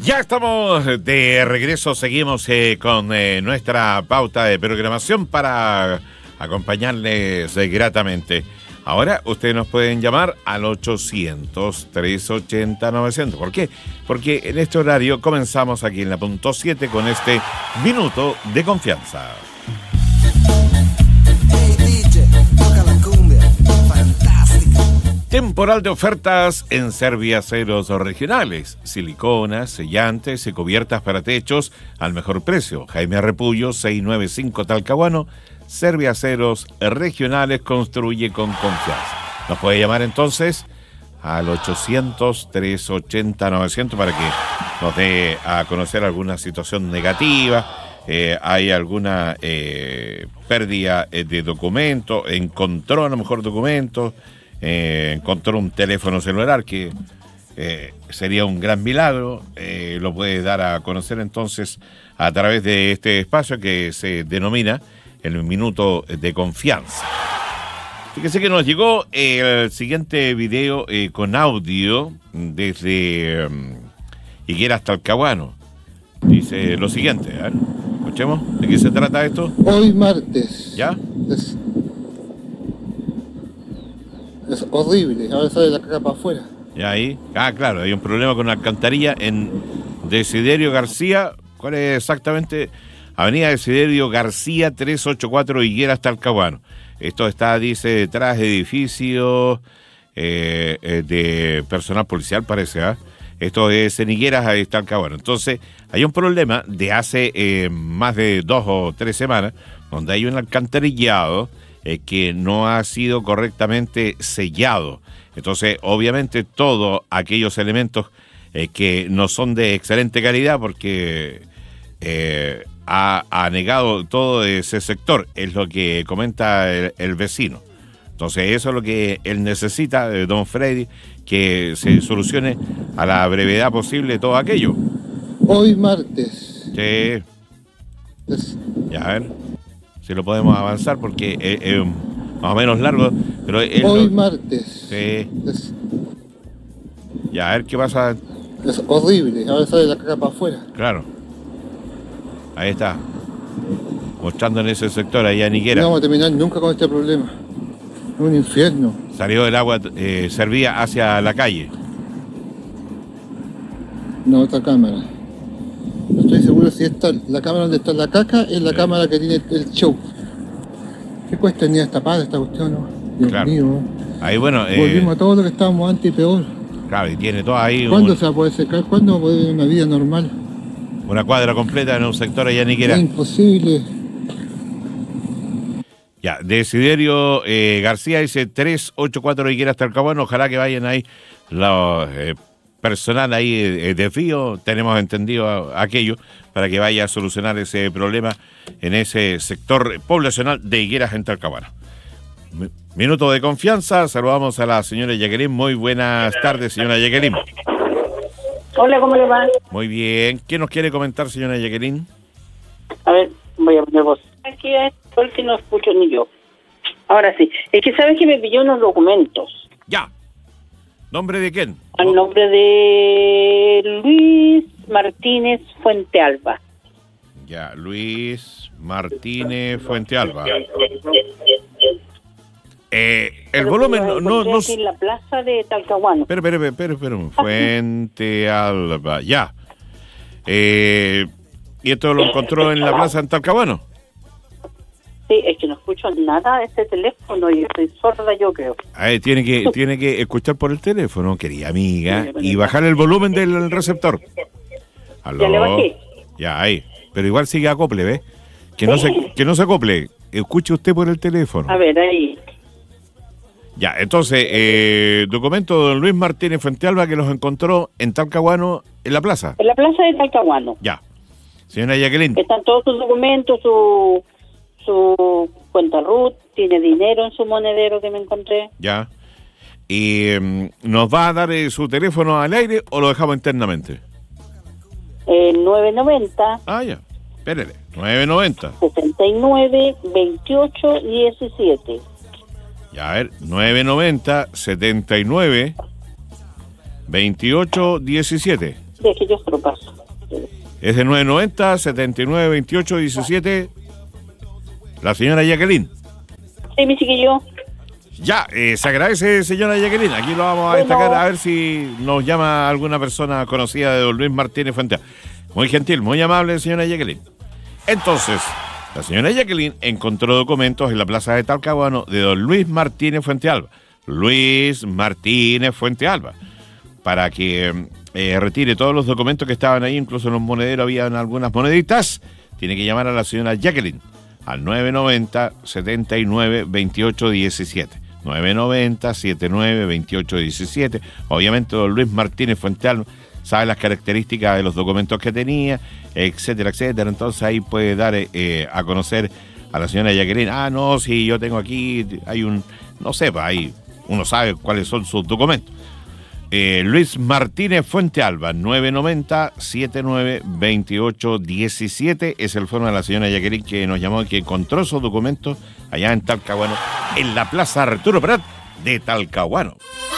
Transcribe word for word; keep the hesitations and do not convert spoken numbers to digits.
Ya estamos de regreso, seguimos eh, con eh, nuestra pauta de programación para acompañarles eh, gratamente. Ahora ustedes nos pueden llamar al ochocientos, trescientos ochenta, novecientos. ¿Por qué? Porque en este horario comenzamos aquí en la punto siete con este Minuto de Confianza. Hey D J, toca la cumbia, fantástica. Temporal de ofertas en Serviaceros Regionales. Siliconas, sellantes y cubiertas para techos al mejor precio. Jaime Arrepullo, seiscientos noventa y cinco Talcahuano. Serviaceros Regionales, construye con confianza. Nos puede llamar entonces al ochocientos, trescientos ochenta, novecientos para que nos dé a conocer alguna situación negativa. Eh, hay alguna eh, pérdida de documento, encontró a lo mejor documentos. Eh, encontró un teléfono celular que eh, sería un gran milagro, eh, lo puede dar a conocer entonces a través de este espacio que se denomina el Minuto de Confianza. Fíjese que nos llegó el siguiente video eh, con audio desde um, Higueras Talcahuano. Dice lo siguiente, a ver, escuchemos, ¿de qué se trata esto? Hoy martes. ¿Ya? Es, es horrible, ahora sale la caca para afuera. Ya ahí. Ah, claro, hay un problema con la alcantarilla en Desiderio García. ¿Cuál es exactamente? Avenida Desiderio García, trescientos ochenta y cuatro, Higueras Talcahuano. Esto está, dice, detrás de edificios eh, eh, de personal policial, parece, ¿ah? ¿eh? Esto es en Higueras, ahí está Talcahuano. Entonces, hay un problema de hace eh, más de dos o tres semanas, donde hay un alcantarillado eh, que no ha sido correctamente sellado. Entonces, obviamente, todos aquellos elementos eh, que no son de excelente calidad, porque eh, ha, ha negado todo ese sector, es lo que comenta el, el vecino. Entonces, eso es lo que él necesita, eh, don Freddy, que se solucione a la brevedad posible todo aquello. Hoy martes. Sí. Es, Ya, a ver si lo podemos avanzar, porque es, es más o menos largo, pero es hoy lo... martes. Sí. Es, Ya, a ver qué pasa. es horrible, ahora sale la caca para afuera. Claro. Ahí está. Mostrando en ese sector, allá en Higuera. No vamos a terminar nunca con este problema. Es un infierno. Salió el agua, eh, servía hacia la calle. No, otra cámara. No estoy seguro si esta, la cámara donde está la caca es la Sí. cámara que tiene el show. ¿Qué cuesta ni tapada esta cuestión, no? Dios Claro. mío. Ahí, bueno, eh, Volvimos a todo lo que estábamos antes y peor. claro, y tiene todo ahí ¿Cuándo un- se va a poder secar? ¿Cuándo va a poder vivir una vida normal? una cuadra completa en un sector allá en Higuera. Es imposible. Ya, Desiderio eh, García dice trescientos ochenta y cuatro Higueras Talcahuano. Ojalá que vayan ahí los eh, personal ahí eh, de Fío. Tenemos entendido a- aquello para que vaya a solucionar ese problema en ese sector poblacional de Higueras en Talcahuano. Mi- Minuto de confianza. Saludamos a la señora Jacqueline. Muy buenas tardes, señora Jacqueline. Hola, ¿cómo le va? Muy bien. ¿Qué nos quiere comentar, señora Jacqueline? A ver, voy a poner voz. Aquí es porque no escucho ni yo. Ahora sí, es que sabes que me pilló unos documentos Ya. ¿Nombre de quién? al nombre de Luis Martínez Fuentealba. Ya, Luis Martínez Fuentealba. Eh, el Pero volumen lo no... no, encontré no aquí en la plaza de Talcahuano. Espera, espera, espera, espera. Fuentealba, ya. Eh, ¿Y esto lo encontró en la plaza en Talcahuano? Sí, es que no escucho nada de este teléfono y estoy sorda, yo creo. Ahí tiene que, tiene que escuchar por el teléfono, querida amiga, y bajar el volumen del receptor. ¿Aló? Ya le bajé. Ya, ahí. Pero igual sigue acople, ¿ves? Que no se, que no se acople. Escuche usted por el teléfono. A ver, ahí. Ya, entonces, eh, documento de don Luis Martínez Fuentealba que los encontró en Talcahuano, en la plaza. En la plaza de Talcahuano. Ya. Señora Jacqueline. Están todos sus documentos, su, su cuenta R U T, tiene dinero en su monedero que me encontré. Ya. ¿Y mm, nos va a dar eh, su teléfono al aire o lo dejamos internamente? El nueve noventa, Ah, ya. Espérele. nueve noventa. sesenta y nueve, veintiocho, diecisiete. Ya, a ver. nueve noventa, setenta y nueve, veintiocho, diecisiete. Sí, es que yo se lo paso. Es de nueve noventa, setenta y nueve, veintiocho, diecisiete. La señora Jacqueline. Sí, mi chiquillo. Ya, eh, se agradece, señora Jacqueline. Aquí lo vamos a Bueno. destacar a ver si nos llama alguna persona conocida de don Luis Martínez Fuente. Muy gentil, muy amable, señora Jacqueline. Entonces, la señora Jacqueline encontró documentos en la plaza de Talcahuano de don Luis Martínez Fuentealba. Luis Martínez Fuentealba. Para que eh, retire todos los documentos que estaban ahí, incluso en los monederos habían algunas moneditas. Tiene que llamar a la señora Jacqueline al nueve noventa, setenta y nueve, veintiocho, diecisiete. nueve noventa, setenta y nueve, veintiocho, diecisiete. Obviamente don Luis Martínez Fuentealba sabe las características de los documentos que tenía, etcétera, etcétera. Entonces ahí puede dar eh, a conocer a la señora Jacqueline. Ah, no, si yo tengo aquí, hay un, no sé, pues ahí uno sabe cuáles son sus documentos. Eh, Luis Martínez Fuentealba, nueve noventa, setenta y nueve, veintiocho, diecisiete. Es el fono de la señora Jacqueline que nos llamó y que encontró esos documentos allá en Talcahuano, en la Plaza Arturo Prat de Talcahuano.